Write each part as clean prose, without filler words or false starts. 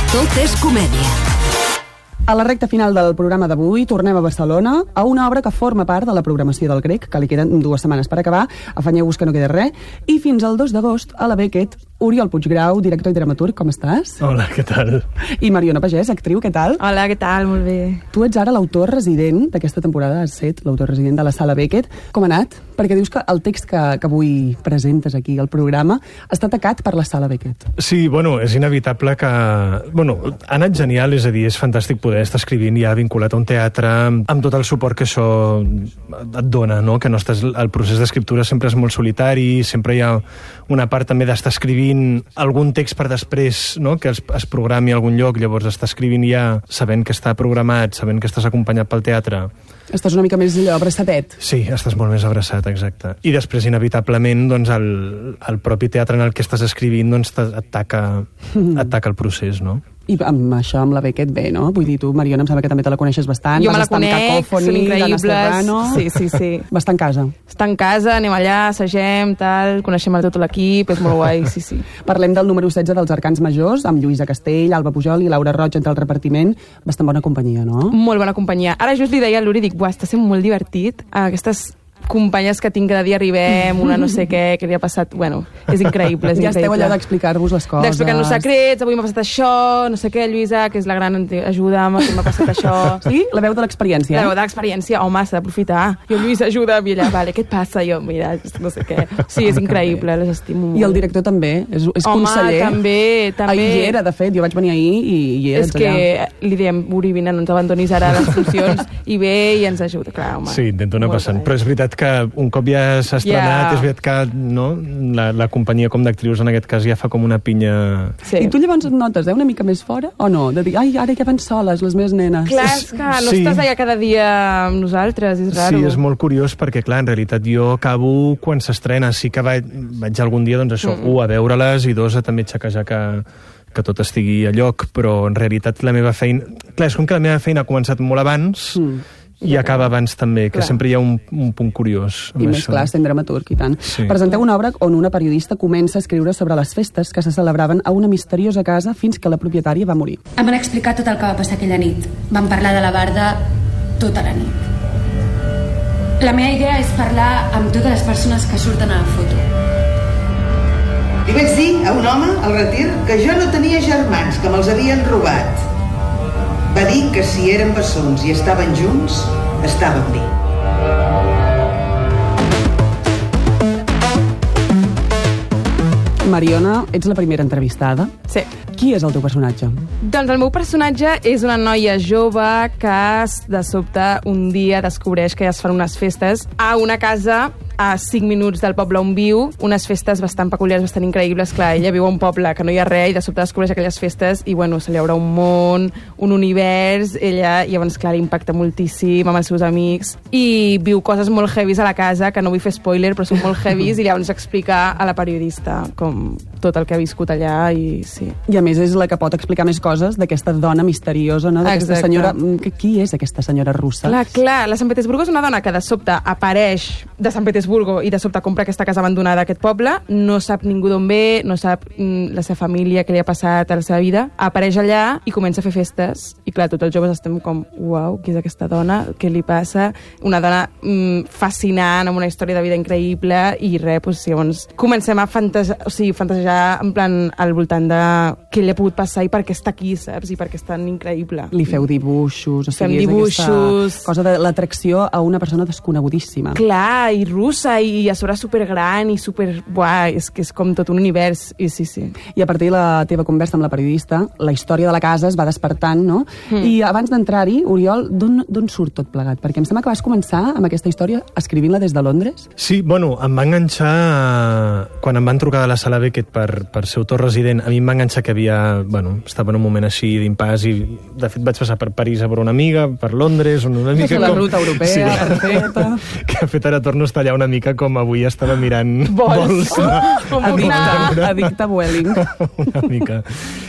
Tot és comèdia. A la recta final del programa d'avui tornem a Barcelona, a una obra que forma part de la programació del Grec, que li queden 2 setmanes per acabar, afanyeu-vos que no queda res, i fins al 2 d'agost a la Beckett, Oriol Puiggrau, director i dramaturg, com estàs? Hola, què tal? I Mariona Pagès, actriu, què tal? Hola, què tal? Molt bé. Tu ets ara l'autor resident d'aquesta temporada, has set l'autor resident de la Sala Beckett. Com ha anat? Perquè dius que el text que avui presentes aquí al programa està tacat per la Sala Beckett. Sí, bueno, és inevitable que... Bueno, ha anat genial, és a dir, és fantàstic poder estar escrivint ja vinculat a un teatre, amb tot el suport que això et dona, no? Que no estàs... El procés d'escriptura sempre és molt solitari, sempre hi ha una part també d'estar escrivint algun text per després, no? Que es programi a algun lloc, llavors estar escrivint ja sabent que està programat, sabent que estàs acompanyat pel teatre. Estàs una mica més abraçadet. Sí, estàs molt més abraçat, exacte. I després, inevitablement, doncs, el propi teatre en el que estàs escrivint doncs, et taca el procés, no? I amb això, amb la Beckett, bé, no? Vull dir, tu, Mariona, em sembla que també te la coneixes bastant. Jo me la conec, són increïbles. Sí. Bastant casa. Està en casa, anem allà, assagem, tal, coneixem tot l'equip, és molt guai, sí. Parlem del número 16 dels Arcans Majors, amb Lluïsa Castell, Alba Pujol i Laura Roig entre el repartiment. Bastant bona companyia, no? Molt bona companyia. Ara just li deia a l'Uri, dic, està sent molt divertit. Aquestes companyes que tinc cada dia arribem, una no sé què li ha passat... Bueno, és increïble, és increïble. Ja esteu allà d'explicar-vos les coses. D'explicar-nos secrets, avui m'ha passat això, no sé què, Lluïsa, que és la gran ajuda'm, que m'ha passat això. Sí? La veu de l'experiència. La veu de l'experiència, home, s'ha d'aprofitar. Jo, Lluïsa, ajuda'm, i ella, vale, què et passa? Jo, mira, no sé què. Sí, és increïble, les estimo molt. I el director també, és home, conseller. També. Ahir hi era, de fet, jo vaig venir ahir i hi eres allà. És que li diem, Uri, vine, no ens abandonis ara a les funcions, i ve i ens ajuda, clar, home. Sí, intento anar passant. Però és veritat que un cop ja s'ha estrenat, és veritat que no, la companyia com d'actrius en aquest cas ja fa com una pinya... Sí. I tu llavors et notes una mica més fora o no? De dir, ai, ara ja van soles les meves nenes. Clar, és que no estàs allà cada dia amb nosaltres, és raro. Sí, és molt curiós perquè, clar, en realitat jo acabo quan s'estrena. Sí que vaig algun dia, doncs això, a veure-les i 2 a també xequejar que tot estigui a lloc, però en realitat la meva feina... Clar, és com que la meva feina ha començat molt abans... I acaba abans també, que sempre hi ha un punt curiós. I més clar, sent dramaturg i tant. Sí. Presenteu una obra on una periodista comença a escriure sobre les festes que se celebraven a una misteriosa casa fins que la propietària va morir. Em van explicar tot el que va passar aquella nit. Vam parlar de la Barda tota la nit. La meva idea és parlar amb totes les persones que surten a la foto. Li vaig dir a un home al retir que jo no tenia germans, que me'ls havien robat. Va dir que si eren bessons i estaven junts, estaven bé. Mariona, ets la primera entrevistada. Sí. Qui és el teu personatge? Doncs el meu personatge és una noia jove que de sobte un dia descobreix que es fan unes festes a una casa a 5 minuts del poble on viu, unes festes bastant peculiars, bastant increïbles. Clar, ella viu a un poble que no hi ha res i de sobte descobreix aquelles festes i, bueno, se li obre un món, un univers, ella, llavors, clar, impacta moltíssim amb els seus amics i viu coses molt heavies a la casa, que no vull fer spoiler, però són molt heavies i llavors explica a la periodista com tot el que ha viscut allà i sí. I a més és la que pot explicar més coses d'aquesta dona misteriosa, no? D'aquesta senyora... Qui és aquesta senyora russa? Clar, la Sant Petersburgo és una dona que de sobte apareix de Sant Petersburgo i de sobte compra aquesta casa abandonada d'aquest poble, no sap ningú d'on ve, no sap la seva família, què li ha passat a la seva vida, apareix allà i comença a fer festes. I clar, tots els joves estem com, uau, qui és aquesta dona? Què li passa? Una dona fascinant, amb una història de vida increïble i res, doncs, llavors comencem a fantasejar en plan al voltant de què li ha pogut passar i per què està aquí, saps? I per què és tan increïble. Li feu dibuixos, o sigui, fem dibuixos, cosa de l'atracció a una persona desconegudíssima. Clar, i russa, i a sobre supergran, i super... Buah, és que és com tot un univers, i sí. I a partir de la teva conversa amb la periodista, la història de la casa es va despertant, no? I abans d'entrar-hi, Oriol, d'on surt tot plegat? Perquè em sembla que vas començar amb aquesta història escrivint-la des de Londres? Sí, bueno, em va enganxar... Quan em van trucar de la Sala Beckett per ser autor resident, a mi em va enganxar que estava en un moment així d'impàs i, de fet, vaig passar per París a veure una amiga, per Londres, una mica com... la ruta europea, perfecta. Que, de fet, ara torno a estar allà una mica com avui estava mirant vols. Addicte a Vueling. Una mica.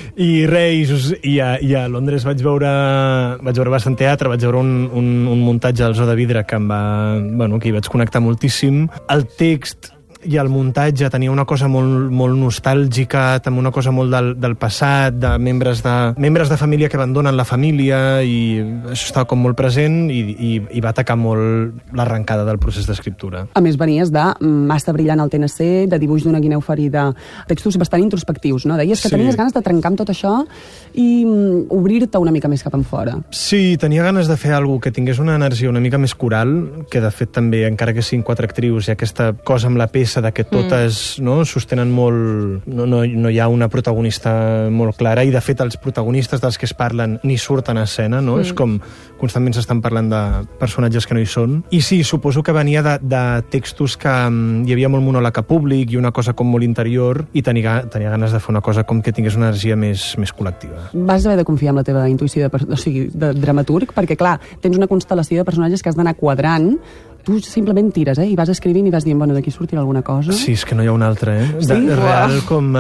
I res, i a Londres vaig veure bastant teatre, vaig veure un muntatge del Zoo de Vidre que que hi vaig connectar moltíssim. El text i el muntatge tenia una cosa molt nostàlgica, també una cosa molt del passat, de membres de família que abandonen la família, i això estava com molt present i va atacar molt l'arrencada del procés d'escriptura. A més, venies de Massa brillant al TNC, de Dibuix d'una guineu ferida, textos bastant introspectius, no? Deies que tenies ganes de trencar amb tot això i obrir-te una mica més cap enfora. Sí, tenia ganes de fer alguna que tingués una energia una mica més coral, que de fet també, encara que siguin 4 actrius, hi ha aquesta cosa amb la peça de que totes sostenen molt... No hi ha una protagonista molt clara, i de fet els protagonistes dels que es parlen ni surten a escena, no? És com constantment s'estan parlant de personatges que no hi són. I sí, suposo que venia de textos que hi havia molt monòleg a públic i una cosa com molt interior, i tenia ganes de fer una cosa com que tingués una energia més col·lectiva. Vas haver de confiar en la teva intuïció de dramaturg, perquè clar, tens una constel·lació de personatges que has d'anar quadrant. Tu simplement tires, i vas escrivint i vas dient, bueno, d'aquí sortirà alguna cosa. Sí, és que no hi ha una altra, Sí? Real, com...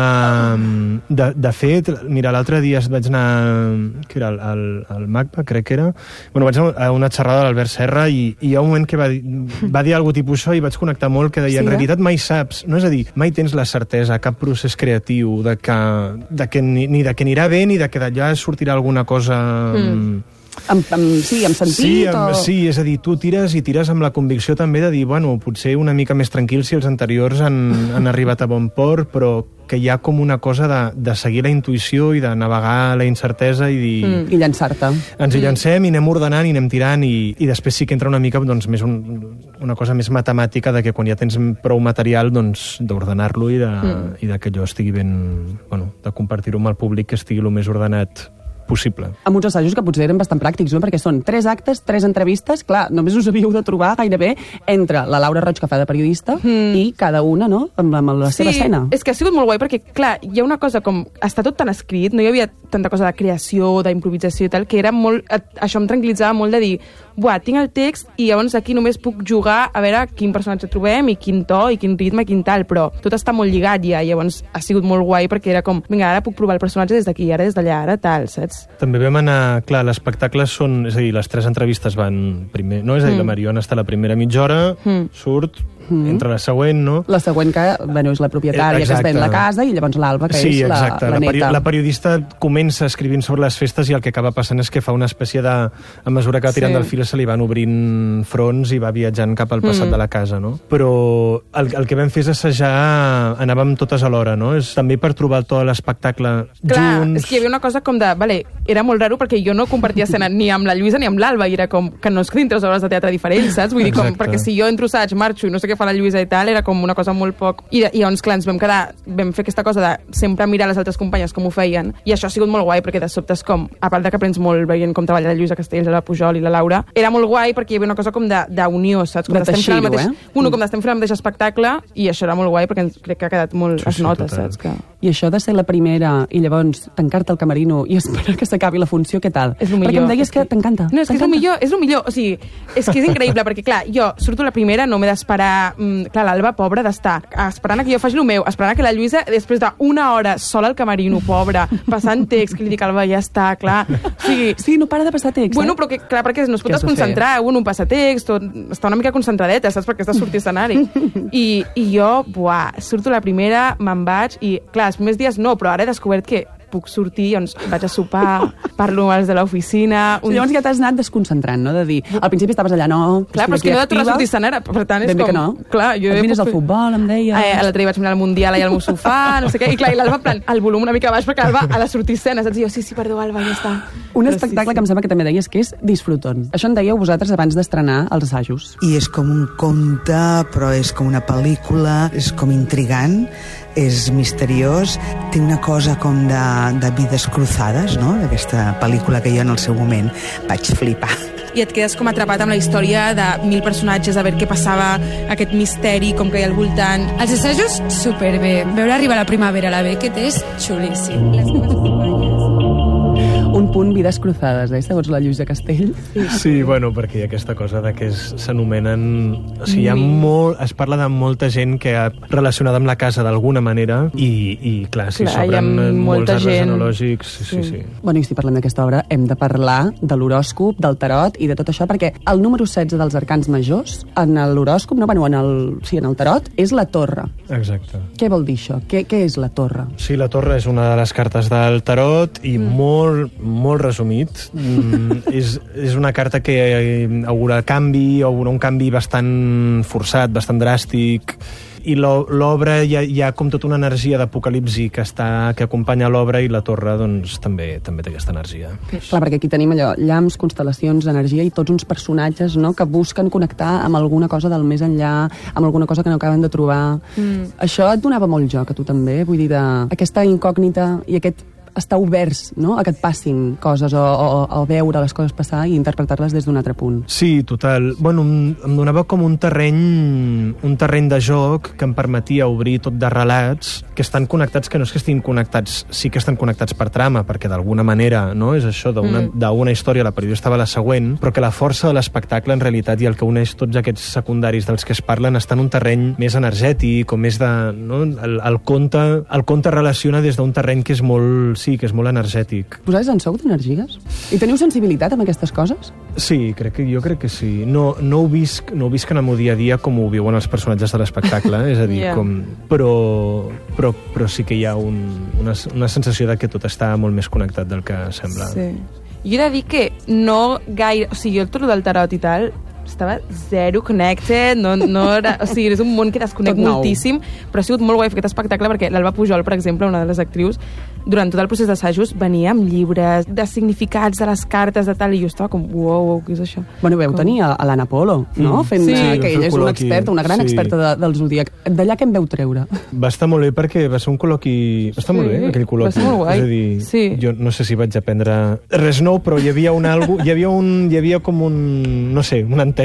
de fet, mira, l'altre dia vaig anar... que era el MACBA, crec que era... Bueno, vaig anar a una xerrada de l'Albert Serra i hi ha un moment que va dir alguna tipus això i vaig connectar molt, que deia, en realitat mai saps, no? És a dir, mai tens la certesa, cap procés creatiu, de que ni de que anirà bé ni de que d'allà sortirà alguna cosa... Amb sentit? Sí, és a dir, tu tires amb la convicció també de dir, bueno, potser una mica més tranquil si els anteriors han arribat a bon port, però que hi ha com una cosa de seguir la intuïció i de navegar la incertesa i dir... I llançar-te. Ens hi llancem i anem ordenant i anem tirant, i després sí que entra una mica doncs, més una cosa més matemàtica, de que quan ja tens prou material, doncs, d'ordenar-lo i de que allò estigui ben... Bueno, de compartir-ho amb el públic, que estigui el més ordenat possible. Amb uns assajos que potser eren bastant pràctics, no? Perquè són 3 actes, 3 entrevistes, clar, només us havíeu de trobar gairebé entre la Laura Roig, que fa de periodista, i cada una, no?, amb la seva escena. És que ha sigut molt guai, perquè, clar, hi ha una cosa com... Està tot tan escrit, no hi havia tanta cosa de creació, d'improvisació i tal, que era molt... Això em tranquil·litzava molt de dir, buah, tinc el text i llavors aquí només puc jugar a veure quin personatge trobem i quin to i quin ritme i quin tal, però tot està molt lligat ja, i llavors ha sigut molt guai perquè era com, vinga, ara puc provar el personatge des d'aquí, ara des d'allà, ara tal, saps? També vam anar... Clar, l'espectacle són... És a dir, les 3 entrevistes van primer, no? És a dir, la Mariona està a la primera mitja hora, surt, entra la següent, no? La següent que, bueno, és la propietària que es ven la casa, i llavors l'Alba, que és la neta. La periodista comença escrivint sobre les festes i el que acaba passant és que fa una espècie de... A mesura que va tirant del fil se li van obrint fronts i va viatjant cap al passat de la casa, no? Però el que vam fer és assajar... Anàvem totes alhora, no? És també per trobar tot l'espectacle junts... Clar, és que hi havia una cosa com de... Vale, era molt raro perquè jo no compartia escena ni amb la Lluïsa ni amb l'Alba, i era com que no escrivim 3 hores de teatre diferents, saps? Vull dir, com, perquè si jo entro assaig, marxo i no sé què fa la Lluïsa i tal, era com una cosa molt poc... I llavors, clar, ens vam fer aquesta cosa de sempre mirar les altres companyes com ho feien, i això ha sigut molt guai, perquè de sobte és com, a part de que aprens molt veient com treballa la Lluïsa Castells, la Pujol i la Laura, era molt guai perquè hi havia una cosa com d'unió, saps? Com estem fent el mateix espectacle, i això era molt guai perquè crec que ha quedat molt... es nota, saps? I això de ser la primera i llavors tancar-te al camerino i esperar que s'acabi la funció, què tal? És el millor. Perquè em deies que t'encanta. No, és que és el millor. O sigui, és que és increïble, perquè clar, jo surto la primera, no m'he d'esperar... Clar, l'Alba, pobra, d'estar esperant que jo faci el meu, esperant que la Lluïsa, després d'una hora sola al camerino, pobra, passant text, que li dic, Alba, ja està, clar. O sigui, sí, no para de passar text, bueno, però que, clar, perquè no es pot desconcentrar, un passa text, està una mica concentradeta, saps? Perquè està sortir escenari. I jo, surto la primera, me'n vaig, i clar, els primers dies no, però ara he descobert que puc sortir, doncs vaig a sopar, parlo amb els de l'oficina... Llavors ja t'has anat desconcentrant, no? De dir, al principi estaves allà, no... Clar, però és que no he de tornar a sortir escenari, per tant és com... que no. Clar, jo... Et mires al futbol, em deia... L'altre dia vaig mirar el Mundial allà al meu sofà, no sé què, i clar, i l'Alba, en plan, el volum una mica baix, perquè l'Alba ha de sortir escena, saps? I jo, sí, perdó, Alba, ja està. Un espectacle que em sembla que també deies que és disfruton. Això en dèieu vosaltres abans d'estrenar els assajos. I és com un conte, però és com una pel·lícula, és com intrigant, és misteriós, té una cosa com de vides cruzades, no?, d'aquesta pel·lícula que jo en el seu moment vaig flipar. I et quedes com atrapat amb la història de 1000 personatges, a veure què passava, aquest misteri, com que hi ha al voltant. Els assajos, superbé. Veure arribar la primavera a la Beckett és xulíssim. Les meves companyes... Un punt vides cruzades, segons la Lluïsa Castell. Sí, bueno, perquè hi ha aquesta cosa de que s'anomenen... O sigui, es parla de molta gent que ha relacionada amb la casa d'alguna manera i clar, si s'obren molts arbres genealògics... Sí. Bueno, i si parlem d'aquesta obra, hem de parlar de l'horòscop, del tarot i de tot això, perquè el número 16 dels arcans majors, en l'horòscop, no? Bueno, en el tarot, és la torre. Exacte. Què vol dir això? Què és la torre? Sí, la torre és una de les cartes del tarot i molt, molt resumit. És una carta que augura canvi, augura un canvi bastant forçat, bastant dràstic, i l'obra hi ha com tota una energia d'apocalipsi que acompanya l'obra, i la torre doncs també té aquesta energia. Clar, perquè aquí tenim allò, llamps, constel·lacions, energia i tots uns personatges, no?, que busquen connectar amb alguna cosa del més enllà, amb alguna cosa que no acaben de trobar. Això et donava molt joc a tu també? Vull dir, aquesta incògnita i aquest estar oberts, no?, a que et passin coses o veure les coses passar i interpretar-les des d'un altre punt. Sí, total. Bueno, em donava com un terreny de joc que em permetia obrir tot de relats que estan connectats, que no és que estiguin connectats, sí que estan connectats per trama, perquè d'alguna manera, no?, és això, d'una història la periodista va a la següent, però que la força de l'espectacle en realitat i el que uneix tots aquests secundaris dels que es parlen està en un terreny més energètic o més de... No? El conte relaciona des d'un terreny que és molt molt energètic. Vosaltres en sou d'energies? I teniu sensibilitat amb aquestes coses? Sí, jo crec que sí. No ho visc en el meu dia a dia com ho viuen els personatges de l'espectacle, és a dir, però sí que hi ha una sensació de que tot està molt més connectat del que sembla. Sí. Jo he de dir que no gaire... O sigui, jo el del tarot i tal estava zero connected, no era, o sigui, és un món que desconec moltíssim, però ha sigut molt guai fer aquest espectacle perquè l'Alba Pujol, per exemple, una de les actrius, durant tot el procés d'assajos venia amb llibres de significats de les cartes de tal, i jo estava com, uau, què és això? Bueno, veu tenir a l'Anna Polo, no? Fent, que ella és una experta, una gran experta del Zodíac. D'allà què en veu treure? Va estar molt bé perquè va ser un col·loqui... Va estar molt bé, aquell col·loqui. Va ser molt guai. És a dir, jo no sé si vaig aprendre res nou, però hi havia com no sé, una entesa.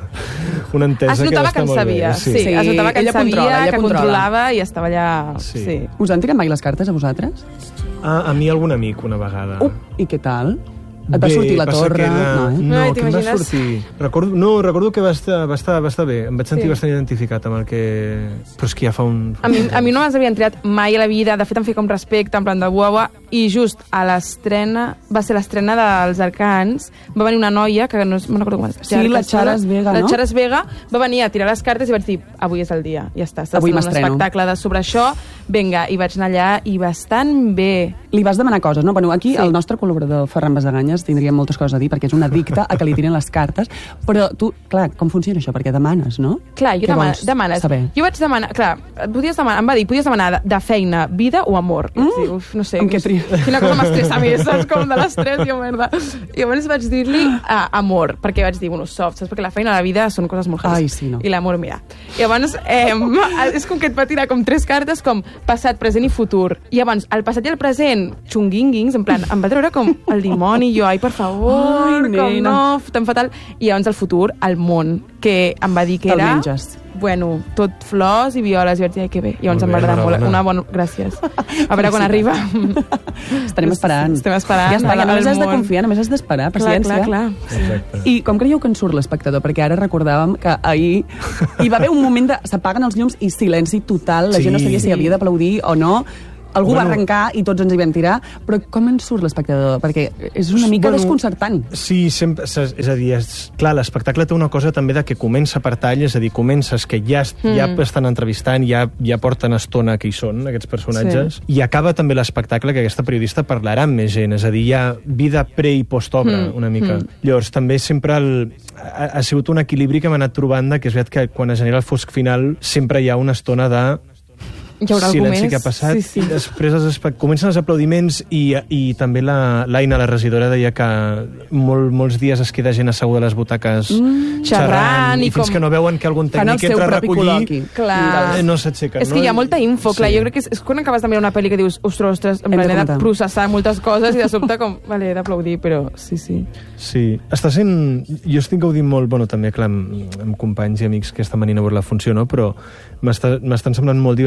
Es notava que en sabia, sí. Es notava que en sabia, que controlava i estava allà... Sí. Us han tirat mai les cartes a vosaltres? A mi algun amic una vegada. I què tal? Et va sortir la torre? No, que em va sortir... Recordo que va estar bé. Em vaig sentir bastant identificat amb el que... Però és que ja fa un... A mi no m'has havien triat mai a la vida. De fet, em feia com respecte, en plan de buah, i just a l'estrena, va ser l'estrena dels Arcans, va venir una noia, que no me'n recordo com es deia. Sí, la Charas Vega, no? La Charas Vega va venir a tirar les cartes i vaig dir, avui és el dia, ja està. Avui m'estreno. Un espectacle sobre això, vinga, i vaig anar allà i bastant bé. Li vas demanar coses, no? Bueno, aquí el nostre col·laborador Ferran Basaganyes tindria moltes coses a dir, perquè és un addicte a que li tiren les cartes, però tu, clar, com funciona això? Perquè demanes, no? Clar, jo demanes. Saber? Jo vaig demanar, clar, em va dir, podies demanar de feina, vida o amor. Uf, no sé. Amb què tries? Quina cosa m'estressa més, saps? Com de l'estrès, jo, merda. I llavors vaig dir-li amor, perquè vaig dir, bueno, soft, saps? Perquè la feina i la vida són coses molt heavy. Ai, sí, no. I l'amor, mira. I llavors, és com que et va tirar com 3 cartes, com passat, present i futur. I llavors, el passat i el present, xunguinguings, en plan, em va treure com el dimoni, jo, ai, per favor, com no, tan fatal. I llavors el futur, el món, que em va dir que era... Te'l menges. Bueno, tot flors i violes, i vaig dir, que bé. I llavors em va agradar molt. Una bona... Gràcies. A veure quan arriba. Estem esperant. Ja està, ja només has de confiar, només has d'esperar, paciència. Clar. Exacte. I com creieu que en surt l'espectador? Perquè ara recordàvem que ahir hi va haver un moment de s'apaguen els llums i silenci total, la gent no sabia si havia d'aplaudir o no. Algú va arrencar i tots ens hi vam tirar, però com en surt l'espectador? Perquè és una mica desconcertant. Sí, sempre, és a dir, clar, l'espectacle té una cosa també de que comença per tall, és a dir, comences que ja estan entrevistant, ja porten estona que hi són, aquests personatges, i acaba també l'espectacle que aquesta periodista parlarà amb més gent, és a dir, hi ha vida pre- i postobra, una mica. Llavors, també sempre ha sigut un equilibri que hem anat trobant, que és veritat que quan es genera el fosc final sempre hi ha una estona de silenci que ha passat, i després comencen els aplaudiments i també l'Aina, la regidora, deia que molts dies es queda gent asseguda a les butaques xerrant i fins que no veuen que algun tècnic entra a recollir, no s'aixequen. És que hi ha molta info, clar, jo crec que és quan acabes de mirar una pel·li que dius, ostres, em he de processar moltes coses i de sobte com, vale, he d'aplaudir, però sí. Sí, està sent... Jo estic gaudint molt, bueno, també, clar, amb companys i amics que estan venint a veure la funció, no? Però m'estan semblant molt divertides les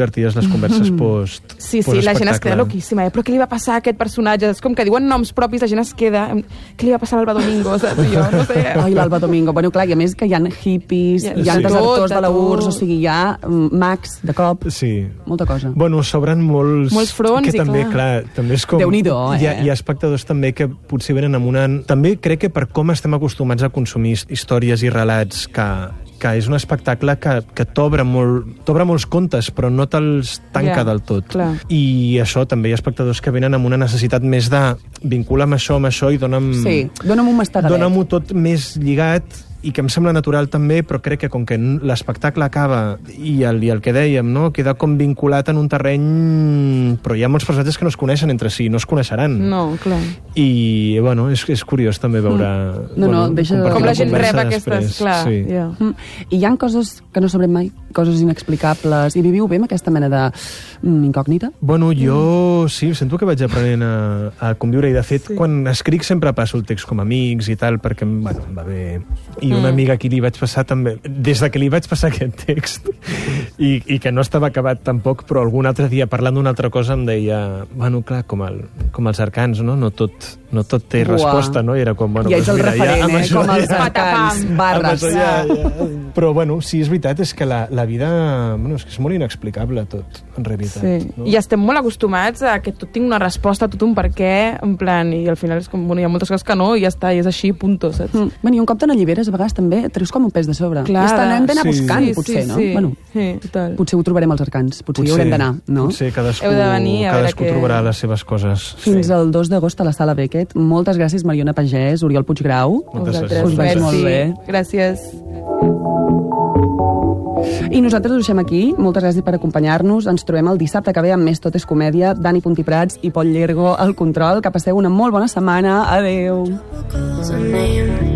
les converses post Sí, la gent es queda loquíssima, però què li va passar a aquest personatge? És com que diuen noms propis, la gent es queda... Què li va passar a l'Alba Domingo? Saps? Jo no sé. Ai, l'Alba Domingo. Bueno, clar, i a més que hi ha hippies, hi ha desertors de la URSS, o sigui, hi ha mags de cop. Sí. Molta cosa. Bueno, s'obren molts fronts, que també, clar, també és com... Déu-n'hi-do, Hi ha espectadors també que potser venen amb una... També crec que per com estem acostumats a consumir històries i relats que és un espectacle que t'obre molts contes, però no te'ls tanca del tot. Clar. I això, també hi ha espectadors que venen amb una necessitat més de vincular amb això i dona'm... Sí, dona'm un mastegadet. Dóna-m'ho tot més lligat, i que em sembla natural també, però crec que com que l'espectacle acaba i el que dèiem, no? Queda com vinculat en un terreny, però hi ha molts personatges que no es coneixen entre si, no es coneixeran. No, clar. I, bueno, és curiós també veure... deixa com la gent rep aquestes, clar. Sí. Yeah. I hi ha coses que no sabrem mai, coses inexplicables, i viviu bé amb aquesta mena de incògnita? Bueno, jo sí, sento que vaig aprenent a conviure, i de fet, quan escric sempre passo el text com amics i tal, perquè, bueno, em va bé... I una amiga a qui li vaig passar també, des de que li vaig passar aquest text, i que no estava acabat tampoc, però algun altre dia parlant d'una altra cosa em deia, bueno, clar, com els arcans, no? No tot té resposta, no? I era com, bueno, ja ets el referent, com els arcans, barres. Però, bueno, sí, és veritat, és que la vida, bueno, és que és molt inexplicable tot, en realitat. Sí. No? I estem molt acostumats a que tot tingui una resposta, tot un per què, en plan, i al final és com, bueno, hi ha moltes coses que no, i ja està, i és així, punto, saps? Bueno, i un cop te n'alliberes, a vegades també treus com un pes de sobre. Clar, i hem d'anar buscant, potser, no? Bueno, total. potser ho trobarem als arcans, potser hi haurem d'anar, no? Potser cadascú que... trobarà les seves coses. Fins al 2 d'agost a la Sala Beckett. Moltes gràcies, Mariona Pagès, Oriol Puiggrau. Moltes gràcies. Us veig molt bé. Gràcies. I nosaltres us deixem aquí. Moltes gràcies per acompanyar-nos. Ens trobem el dissabte que ve amb Més Tot és Comèdia. Dani Puntiprats i Pol Llergo al control. Que passeu una molt bona setmana. Adeu.